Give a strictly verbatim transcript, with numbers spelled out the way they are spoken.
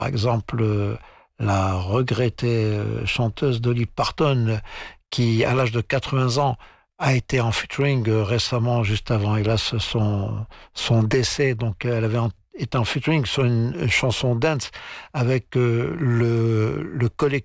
Par exemple, euh, la regrettée euh, chanteuse Dolly Parton, qui, à l'âge de quatre-vingts ans, a été en featuring euh, récemment, juste avant, hélas, son, son décès. Donc, elle avait en- été en featuring sur une chanson dance avec euh, le, le collectif